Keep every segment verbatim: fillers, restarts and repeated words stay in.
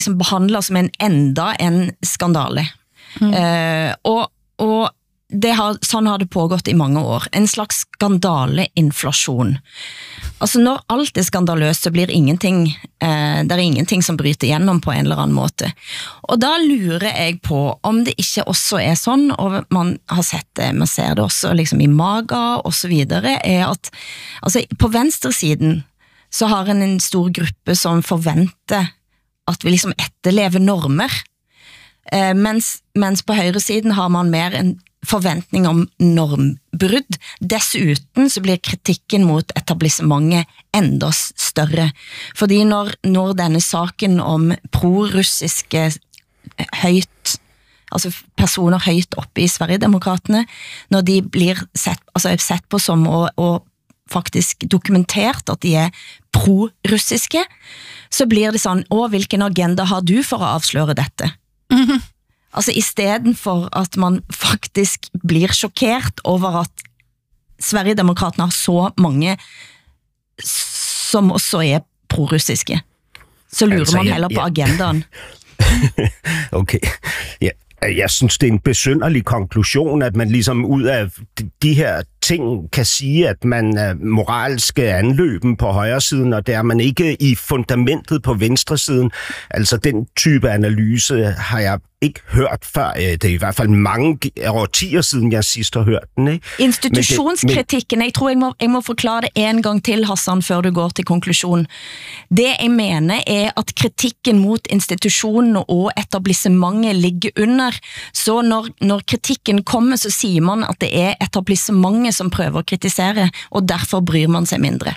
liksom behandlet som en enda en skandale. Mm. Uh, og, og det har, sånn har det pågått i mange år. En slags skandaleinflasjon. Altså når alt er skandaløst, så blir ingenting, eh, det er ingenting som bryter gjennom på en eller annen måte. Og da lurer jeg på om det ikke også er sånn, og man har sett det, man ser det også liksom i MAGA og så videre, er at altså, på venstresiden så har en en stor gruppe som forventer at vi liksom etterlever normer, eh, mens, mens på høyresiden har man mer en forventning om normbrudd. Dessuten så blir kritikken mot etablissementet enda større. Fordi når, når denne saken om pro-russiske høyt, altså personer høyt oppe i Sverigedemokratene, når de blir sett, altså sett på som og, og faktisk dokumentert at de er pro-russiske, så blir det sånn, å, hvilken agenda har du for å avsløre dette? Mhm. Altså i stedet for at man faktisk blir sjokkert over at Sverigedemokraterne har så mange som også er pro-russiske, så lurer altså, man heller ja, ja. på agendaen. Okay, ja. Jeg synes, det er en besynderlig konklusion, at man ligesom ud af de her ting kan sige, at man er moralsk anløben på højresiden, og det er man ikke i fundamentet på venstresiden. Altså den type analyse har jeg ikke hørt før. Det er i hvert fald mange årtier siden, jeg sidst har hørt den. Ikke? Institutionskritikken, men det, men... jeg tror, jeg må, jeg må forklare det en gang til, Hassan, før du går til konklusjon. Det jeg mener er at kritikken mot institutionen og etablissementet ligger under. Så når, når kritikken kommer, så sier man at det er etablissementet som prøver å kritisere, og derfor bryr man sig mindre.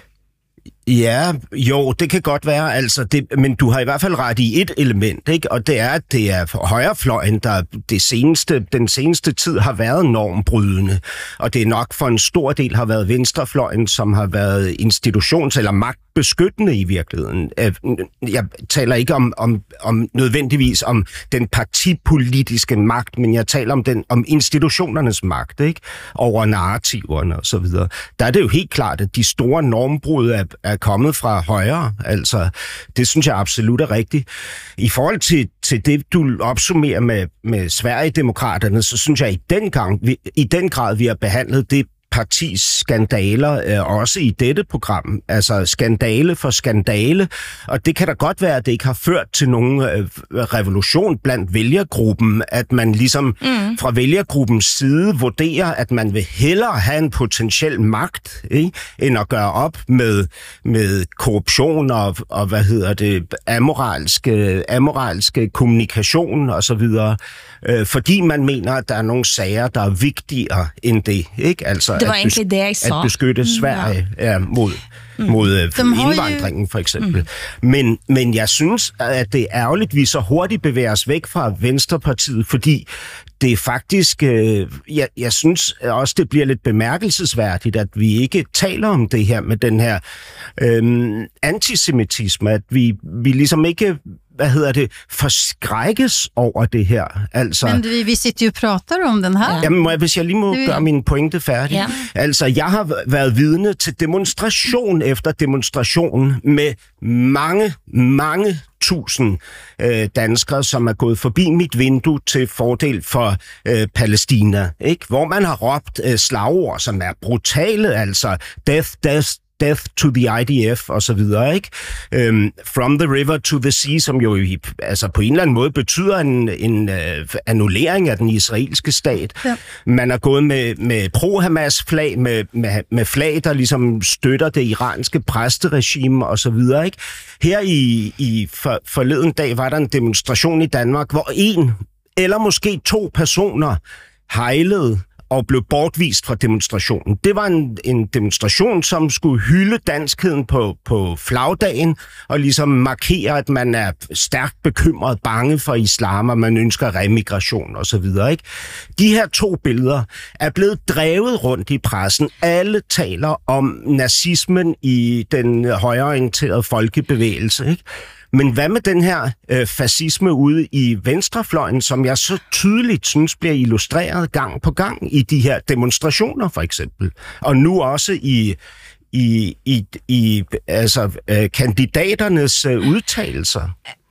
Ja, jo, det kan godt være, altså det, men du har i hvert fald ret i et element, ikke? Og det er, at det er højrefløjen, der det seneste, den seneste tid har været normbrydende, og det er nok for en stor del har været venstrefløjen, som har været institutions- eller magtbeskyttende i virkeligheden. Jeg taler ikke om, om, om nødvendigvis om den partipolitiske magt, men jeg taler om, den, om institutionernes magt, ikke? Over narrativerne og så videre. Der er det jo helt klart, at de store normbrud er, er kommet fra højre, altså det synes jeg absolut er rigtigt. I forhold til, til det, du opsummerer med, med Sverigedemokraterne, så synes jeg i den, gang, vi, i den grad, vi har behandlet det partis skandaler, øh, også i dette program. Altså skandale for skandale. Og det kan da godt være, at det ikke har ført til nogen øh, revolution blandt vælgergruppen, at man ligesom mm. fra vælgergruppens side vurderer, at man vil hellere have en potentiel magt, ikke, end at gøre op med, med korruption og, og hvad hedder det, amoralske, amoralske kommunikation og så videre. Øh, fordi man mener, at der er nogle sager, der er vigtigere end det, ikke? Altså det var egentlig det, jeg sa. At beskytte Sverige ja. Ja, mod, mm. mod indvandringen, for eksempel. Mm. Men, men jeg synes, at det er ærgerligt, at vi så hurtigt bevæger os væk fra Venstrepartiet, fordi det er faktisk, øh, jeg, jeg synes også, det bliver lidt bemærkelsesværdigt, at vi ikke taler om det her med den her øh, antisemitisme, at vi, vi ligesom ikke, hvad hedder det, forskrækkes over det her. Altså, men vi, vi sitter jo og prater om den her. Jamen, må jeg, hvis jeg lige må gøre min pointe færdig. Ja. Altså, jeg har været vidne til demonstration efter demonstration med mange, mange tusind øh, danskere, som er gået forbi mit vindue til fordel for øh, Palæstina, ikke? Hvor man har råbt øh, slagord, som er brutale, altså death, death, death to the I D F og så videre, ikke? Um, from the river to the sea, som jo i, altså på en eller anden måde betyder en, en uh, annullering af den israelske stat. Ja. Man er gået med, med pro-Hamas-flag, med, med, med flag, der ligesom støtter det iranske præsteregime og så videre, ikke? Her i, i for, forleden dag var der en demonstration i Danmark, hvor en eller måske to personer hejlede og blev bortvist fra demonstrationen. Det var en, en demonstration, som skulle hylde danskheden på, på flagdagen, og ligesom markere, at man er stærkt bekymret, bange for islam, og man ønsker remigration og så videre, ikke? De her to billeder er blevet drevet rundt i pressen. Alle taler om nazismen i den højreorienterede folkebevægelse, ikke? Men hvad med den her øh, fascisme ude i venstrefløjen, som jeg så tydeligt synes bliver illustreret gang på gang i de her demonstrationer for eksempel, og nu også i i i, i altså øh, kandidaternes øh, udtalelser?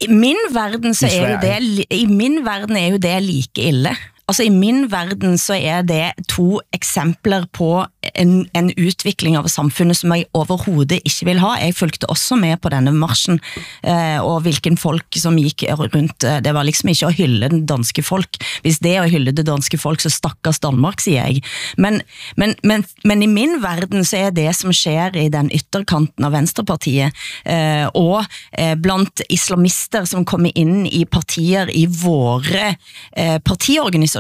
I min verden så er jo det, i min verden er jo det like ille. Altså i min verden så er det to eksempler på en, en utvikling av samfunnet som jeg overhovedet ikke vil ha. Jeg fulgte også med på denne marsjen, eh, og hvilken folk som gikk rundt. Det var liksom ikke å hylle den danske folk. Hvis det er å hylle det danske folk, så stakkars Danmark, sier jeg. Men, men, men, men i min verden så er det som skjer i den ytterkanten av Venstrepartiet, eh, og eh, blant islamister som kommer inn i partier i våre eh, partiorganisasjoner,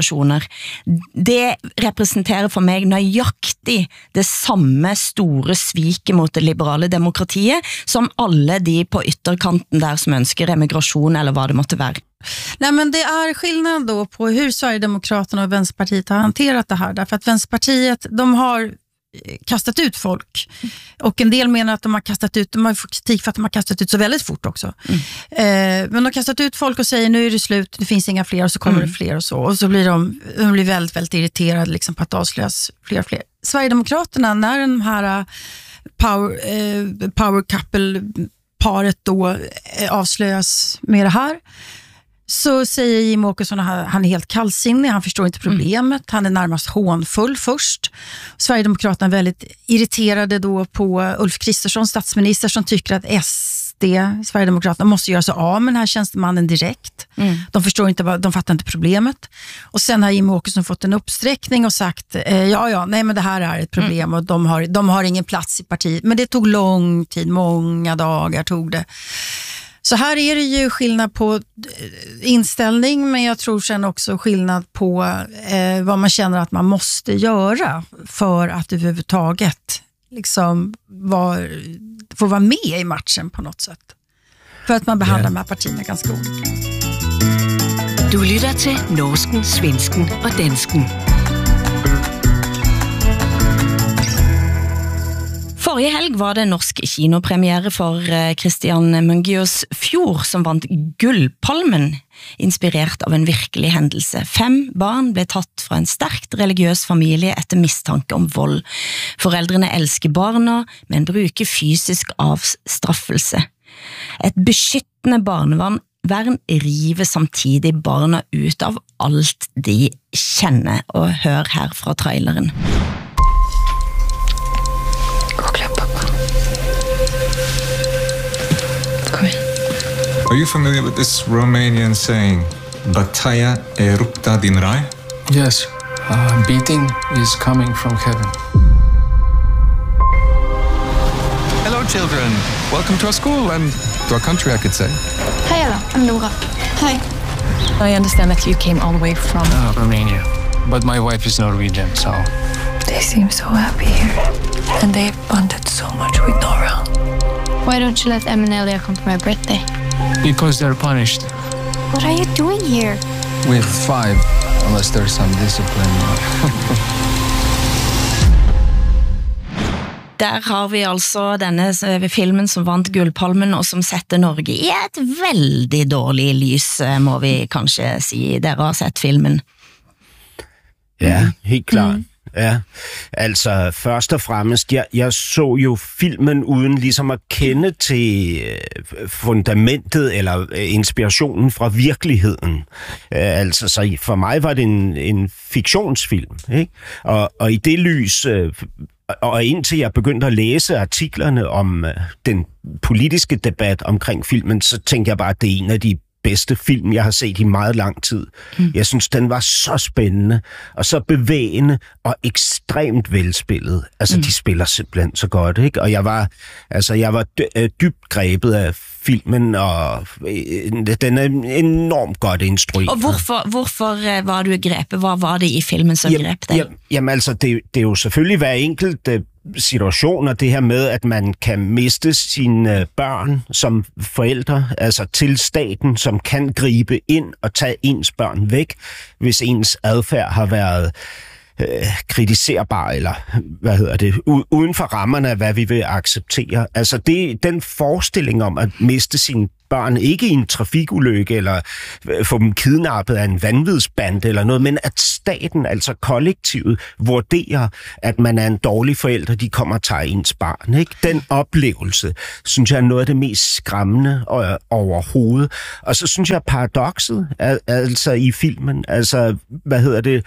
det representerer for meg nøyaktig det samme store sviket mot det liberale demokratiet som alle de på ytterkanten der som ønsker emigrasjon eller vad det måtte være. Nej, men det är skillnad då på hur Sverigedemokraterna och Vänsterpartiet har hanterat det här. Därför att Vänsterpartiet, de har kastat ut folk. Och en del menar att de har kastat ut, de har fått kritik för att de har kastat ut så väldigt fort också. Mm. Eh, men de har kastat ut folk och säger nu är det slut, det finns inga fler och så kommer mm. det fler och så. Och så blir de, de blir väldigt, väldigt irriterade liksom på att avslöjas fler och fler. Sverigedemokraterna, när de här power, eh, power couple-paret då eh, avslöjas med det här, så säger Jimmie Åkesson att han är helt kallsinnig, han förstår inte problemet, han är närmast hånfull först. Sverigedemokraterna är väldigt irriterade då på Ulf Kristersson, statsminister, som tycker att S D, Sverigedemokraterna, måste göra sig av med den här tjänstemannen direkt. Mm. De förstår inte, de fattar inte problemet. Och sen har Jimmie Åkesson fått en uppsträckning och sagt, eh, ja ja, nej men det här är ett problem mm. och de har, de har ingen plats i partiet. Men det tog lång tid, många dagar tog det. Så här är det ju skillnad på inställning, men jag tror sen också skillnad på eh, vad man känner att man måste göra för att överhuvudtaget liksom var, få vara med i matchen på något sätt. För att man behandlar de här partierna ganska olika. Du lytter til norsken, svensken og dansken. Forrige helg var det norsk kinopremiere for Christian Mungios Fjord, som vant Gullpalmen, inspirert av en virkelig hendelse. Fem barn ble tatt fra en sterkt religiøs familie etter mistanke om vold. Foreldrene elsker barna, men bruker fysisk avstraffelse. Et beskyttende barnevern Vern river samtidig barna ut av alt de kjenner, og hør her fra traileren. Gå og klem pappa. Kom igjen. Are you familiar with this Romanian saying, Bataia erupta din rai? Yes, uh, beating is coming from heaven. Hello, children. Welcome to our school and to our country, I could say. Hi, Ella. I'm Nora. Hi. I understand that you came all the way from Uh, Romania, but my wife is Norwegian, so... They seem so happy here. And they've bonded so much with Nora. Why don't you let Em and Elia come for my birthday? Because they're punished. What are you doing here? With five, unless there's some discipline. Der har vi altså denne filmen som vant Gullpalmen, og som setter Norge i et veldig dårlig lys, må vi kanskje si. Dere har sett filmen. Ja, helt klart. Mm. Ja, altså først og fremmest, jeg, jeg så jo filmen uden ligesom at kende til fundamentet eller inspirationen fra virkeligheden. Altså, så for mig var det en, en fiktionsfilm, ikke? Og, og i det lys... Og indtil jeg begyndte at læse artiklerne om den politiske debat omkring filmen, så tænkte jeg bare, at det er en af de bedste film, jeg har set i meget lang tid. Mm. Jeg synes, den var så spændende, og så bevægende, og ekstremt velspillet. Altså, mm. de spiller simpelthen så godt, ikke? Og jeg var, altså, jeg var dybt grebet af filmen, og den er enormt godt instrueret. Og hvorfor, hvorfor var du grebet? Hvad var det i filmen, som jamen, greb dig? Jamen, jamen altså, det, det er jo selvfølgelig hver enkelt situationer, det her med, at man kan miste sine børn som forældre, altså til staten, som kan gribe ind og tage ens børn væk, hvis ens adfærd har været øh, kritiserbar, eller hvad hedder det, u- uden for rammerne af, hvad vi vil acceptere. Altså det, den forestilling om at miste sine børn, ikke i en trafikulykke, eller få dem kidnappet af en vanvidsbande eller noget, men at staten, altså kollektivet, vurderer, at man er en dårlig forælder, de kommer og tager ens barn. Ikke? Den oplevelse, synes jeg, er noget af det mest skræmmende overhovedet. Og så synes jeg, paradokset, altså i filmen, altså, hvad hedder det,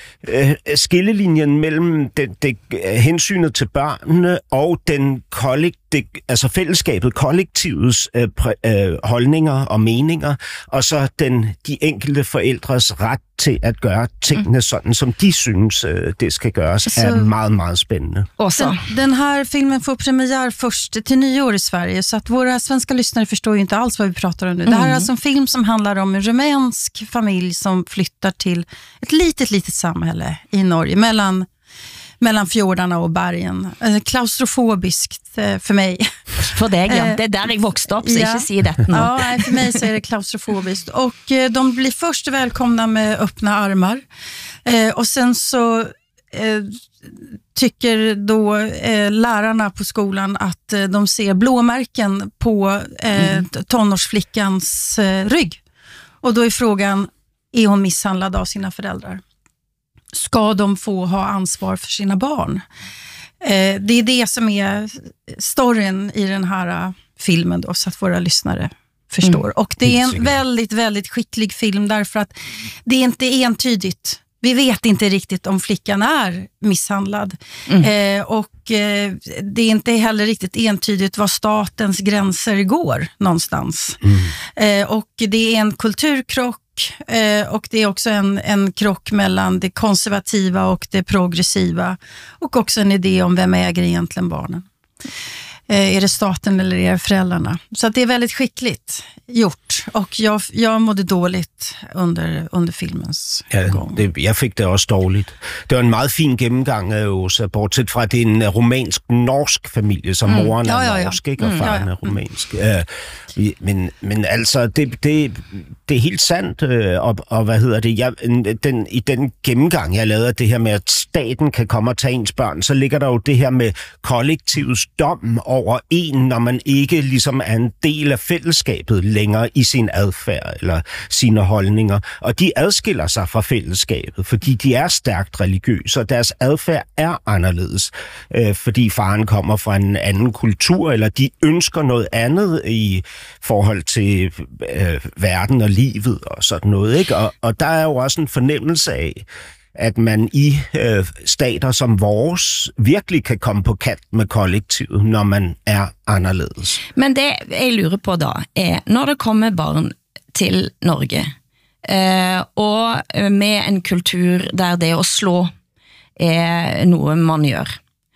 skillelinjen mellem det, det, hensynet til børnene og den kollekt, det, altså fællesskabet, kollektivets øh, præ, øh, holdninger og meninger, og så den, de enkelte forældres ret til at gøre tingene mm. sådan, som de synes, øh, det skal gøres, så, er meget, meget spændende. Den, den här filmen får premiär först till nyår i Sverige, så att våra svenska lyssnare förstår ju inte alls vad vi pratar om nu. Mm. Det här är alltså en film som handlar om en rumänsk familj som flyttar till ett litet, litet samhälle i Norge, mellan mellan fjordarna och bergen. Klaustrofobiskt för mig. För dig, ja. Det är där jag vuxit upp, så ja. Inte säga det nu. Ja, för mig så är det klaustrofobiskt. Och de blir först välkomna med öppna armar. Och sen så eh, tycker då eh, lärarna på skolan att eh, de ser blåmärken på eh, mm. tonårsflickans eh, rygg. Och då är frågan, är hon misshandlad av sina föräldrar? Ska de få ha ansvar för sina barn? Eh, det är det som är storyn i den här filmen då, så att våra lyssnare förstår. Mm. Och det är en väldigt, väldigt skicklig film därför att det är inte entydigt. Vi vet inte riktigt om flickan är misshandlad. Mm. Eh, och eh, det är inte heller riktigt entydigt var statens gränser går någonstans. Mm. Eh, och det är en kulturkrock. Eh, och det är också en, en krock mellan det konservativa och det progressiva. Och också en idé om vem äger egentligen barnen. Eh, är det staten eller är det föräldrarna? Så att det är väldigt skickligt gjort. Och jag, jag mådde dåligt under, under filmens ja, gång. Det, jeg fik det også dårligt. Det var en meget fin gennemgang af Åsa, bortset fra, at det er en romansk-norsk familie, som mm. moren er ja, ja, ja. norsk, ikke? Og mm, faren ja, ja. er romansk. Mm. Uh, men, men altså, det, det, det er helt sandt, uh, og, og hvad hedder det? Jeg, den, i den gennemgang, jeg lavede, det her med, at staten kan komme og tage ens børn, så ligger der jo det her med kollektivets dom over en, når man ikke ligesom er en del af fællesskabet længere i sin adfærd eller sine holdninger. Og de adskiller sig fra fællesskabet, fordi de er stærkt religiøse, og deres adfærd er anderledes, øh, fordi faren kommer fra en anden kultur, eller de ønsker noget andet i forhold til øh, verden og livet og sådan noget. Ikke? Og, og der er jo også en fornemmelse af, at man i øh, stater som vores virkelig kan komme på kant med kollektivet, når man er anderledes. Men det jeg lurer på da, er, når det kommer barn til Norge, eh, og med en kultur der det å slå er noe man gjør,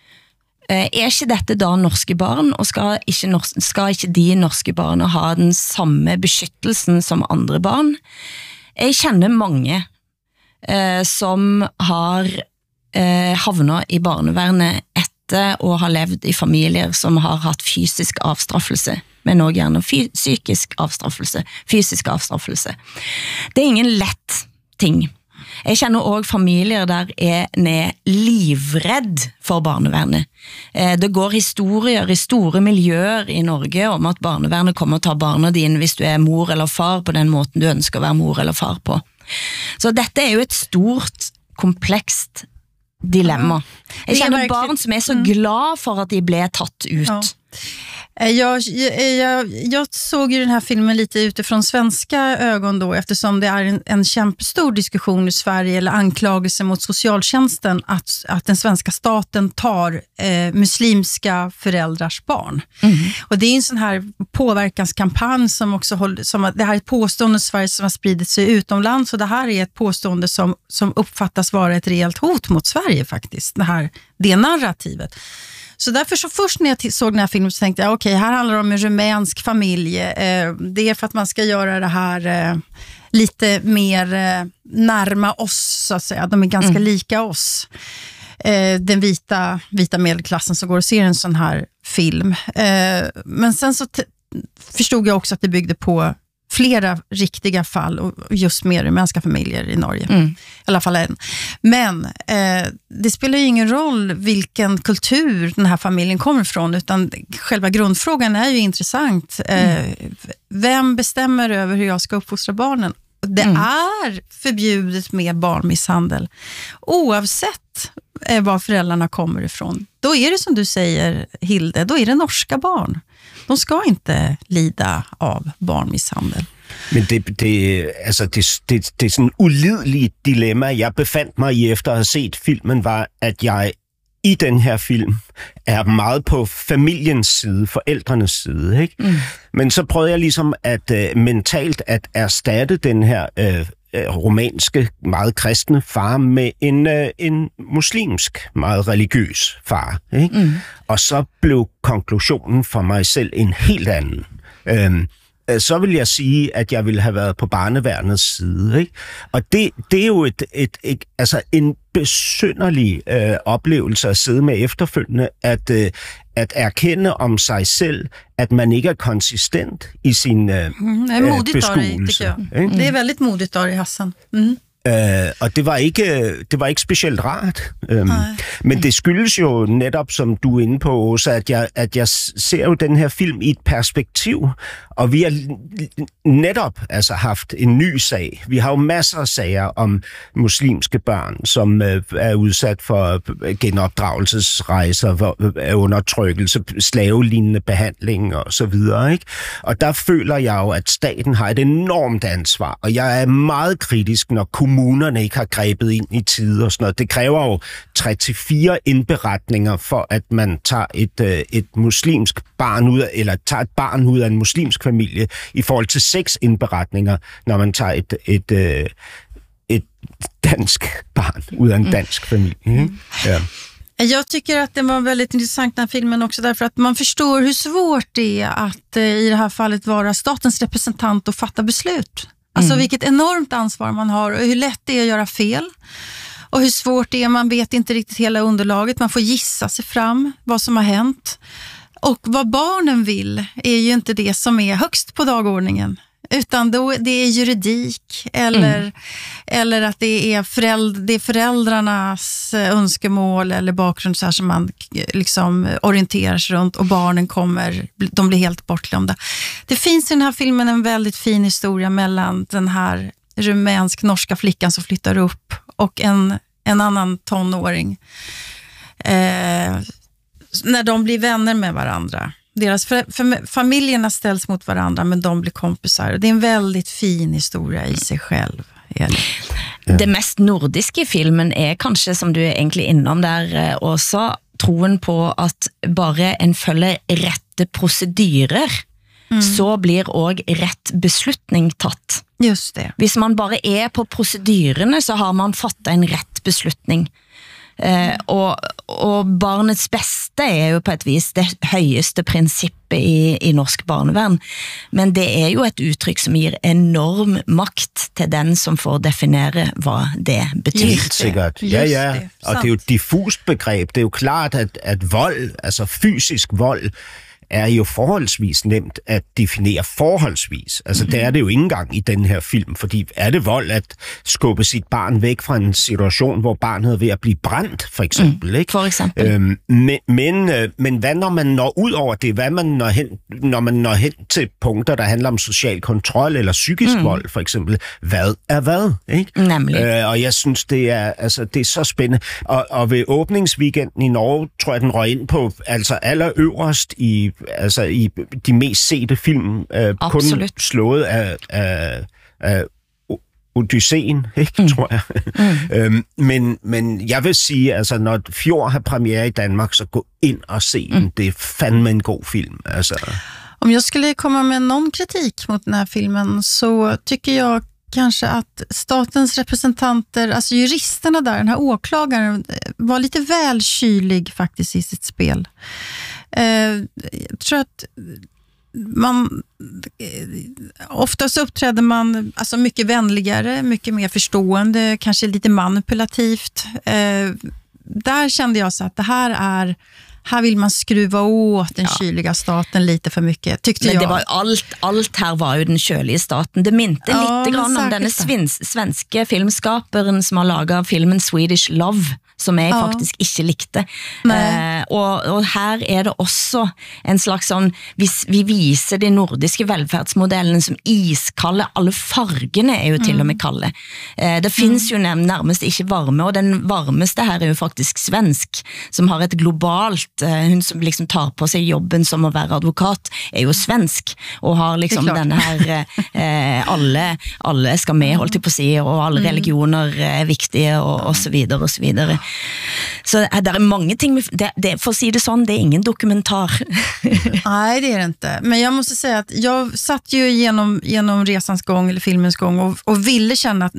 eh, er ikke dette da norske barn, og skal ikke, nors- skal ikke de norske barna ha den samme beskyttelsen som andre barn? Jeg kjenner mange Eh, som har eh, havnet i barnevernet etter å ha levd i familier som har hatt fysisk avstraffelse, men også gjerne fy- psykisk avstraffelse, fysisk avstraffelse. Det er ingen lett ting. Jeg kjenner også familier der en er livredd for barnevernet. Eh, det går historier i store miljøer i Norge om at barnevernet kommer og tar barna dine hvis du er mor eller far på den måten du ønsker å være mor eller far på. Så dette er jo et stort, komplekst dilemma. Jeg kjenner barn som er så glad for att de ble tatt ut. Ja. Jag, jag, jag såg ju den här filmen lite utifrån svenska ögon då, eftersom det är en, en kämpestor diskussion i Sverige, eller anklagelse mot socialtjänsten att, att den svenska staten tar eh, muslimska föräldrars barn. Mm. Och det är en sån här påverkanskampanj som också håller, som det här är ett påstående i Sverige som har spridit sig utomlands, och det här är ett påstående som, som uppfattas vara ett rejält hot mot Sverige faktiskt, det här, det narrativet. Så därför så först när jag såg den här filmen så tänkte jag, okej, okay, här handlar det om en rumänsk familj. Eh, det är för att man ska göra det här eh, lite mer eh, närma oss, så att säga. De är ganska mm. lika oss. Eh, den vita, vita medelklassen som går och ser en sån här film. Eh, men sen så t- förstod jag också att det byggde på flera riktiga fall och just mer mänskliga familjer i Norge. Mm. I alla fall en. Men eh, det spelar ju ingen roll vilken kultur den här familjen kommer ifrån, utan själva grundfrågan är ju intressant. Eh, mm. Vem bestämmer över hur jag ska uppfostra barnen? Det mm. är förbjudet med barnmisshandel. Oavsett eh, var föräldrarna kommer ifrån. Då är det som du säger, Hilde, då är det norska barn. De ska inte lida av barnmisshandel. Men det, det, altså det, det, det sådan ulidelige dilemma, jeg befandt mig i efter at have set filmen, var, at jeg i den her film er meget på familiens side, forældrenes side. Ikke? Mm. Men så prøvede jeg ligesom at uh, mentalt at erstatte den her uh, romanske, meget kristne far med en, uh, en muslimsk, meget religiøs far. Ikke? Mm. Og så blev konklusionen for mig selv en helt anden. Um, så vil jeg sige, at jeg ville have været på barneværnets side. Ikke? Og det, det er jo et, et, et, altså en besynderlig øh, oplevelse at sidde med efterfølgende, at, øh, at erkende om sig selv, at man ikke er konsistent i sin øh, mm, det er modigt, beskuelse. Ari, det, mm. det er väldigt modigt, Ari Hassan. Mm. Uh, og det var ikke det var ikke specielt rart. Um, men det skyldes jo netop, som du er inde på, Åsa, at jeg, at jeg ser jo den her film i et perspektiv, og vi har netop altså haft en ny sag. Vi har jo masser af sager om muslimske børn, som uh, er udsat for genopdragelsesrejser, for, uh, undertrykkelse, slavelignende behandling og så videre. Ikke? Og der føler jeg jo, at staten har et enormt ansvar, og jeg er meget kritisk, når kommunerne ikke har grebet ind i tide og sådan noget. Det kræver jo tre til fire indberetninger for, at man tager et, øh, et muslimsk barn ud af, eller tager et barn ud af en muslimsk familie, i forhold til seks indberetninger, når man tager et, et, øh, et dansk barn ud af en dansk familie. Mm. Ja. Jag tycker att det var väldigt intressant den här filmen också, därför att man förstår hur svårt det är att eh, i det här fallet vara statens representant och fatta beslut. Alltså mm. vilket enormt ansvar man har och hur lätt det är att göra fel. Och hur svårt det är, man vet inte riktigt hela underlaget. Man får gissa sig fram vad som har hänt. Och vad barnen vill är ju inte det som är högst på dagordningen. Utan då, det är juridik eller, mm. eller att det är, föräldr, det är föräldrarnas önskemål eller bakgrund så här som man liksom orienterar sig runt, och barnen kommer, de blir helt bortglömda. Det finns i den här filmen en väldigt fin historia mellan den här rumänsk-norska flickan som flyttar upp och en, en annan tonåring. Eh, när de blir vänner med varandra. Deras för, för, familjerna ställs mot varandra, men de blir kompisar. Det är en väldigt fin historia i sig själv. Ja. Det mest nordiske i filmen er kanskje, som du er egentlig innom der også, troen på at bare en følger rette procedurer, mm. så blir også rett beslutning tatt. Just det. Hvis man bare er på procedurerne, så har man fattet en rett beslutning. Uh, og, og barnets beste er jo på et vis det høyeste prinsippet i, i norsk barnevern, men det er jo et uttrykk som gir enorm makt til den som får definere hvad det betyder. Helt sikkert, ja ja, og det er jo et diffust begreb. Det er jo klart, at, at vold, altså fysisk vold, er jo forholdsvis nemt at definere forholdsvis. Altså, mm-hmm. det er det jo ikke engang i den her film, fordi er det vold at skubbe sit barn væk fra en situation, hvor barnet er ved at blive brændt, for eksempel, mm, ikke? For eksempel. Øhm, men, men, øh, men hvad når man når ud over det? Hvad man når hen, når man når hen til punkter, der handler om social kontrol eller psykisk mm. vold, for eksempel? Hvad er hvad, ikke? Nemlig. Øh, og jeg synes, det er, altså, det er så spændende. Og, og ved åbningsweekenden i Norge, tror jeg, den røg ind på altså allerøverst i altså i de mest sete film, øh, kun slået af, af, af Odysseen, ikke, mm. tror jeg. Mm. øhm, men, men jeg vil sige, altså når Fjord har premiere i Danmark, så gå ind og se mm. den. Det er fandme en god film. Altså. Om jag skulle komma med någon kritik mot den här filmen, så tycker jag kanske att statens representanter, alltså juristerna där, den här åklagaren, var lite väl kylig faktiskt i sitt spel. Uh, jag tror att man oftast uppträder man alltså mycket vänligare, mycket mer förstående, kanske lite manipulativt. Uh, där kände jag så att det här är här vill man skruva åt den ja. kyliga staten lite för mycket, tyckte men jag. Det var allt, allt här var ju den kölige staten. Det minte ja, lite grann om denne svins, svenske filmskaperen som har laget filmen Swedish Love, som jeg ja. faktisk ikke likte. Eh, og, og her er det også en slags sånn, vi, vi viser de nordiske velferdsmodellene som iskalde, alle fargene er jo til og med kalde. Eh, det finns jo nærmest ikke varme, og den varmeste her er jo faktisk svensk, som har et globalt, eh, hun som liksom tar på seg jobben som å være advokat, er jo svensk, og har liksom denne her, eh, alle, alle skal med, holdt jeg på å si, og alle religioner er viktige, og, og så videre, og så videre. Så det är många ting, det, det, för att säga det sån, det är ingen dokumentar. Nej, det är det inte. Men jag måste säga att jag satt ju genom, genom resans gång eller filmens gång och, och ville känna att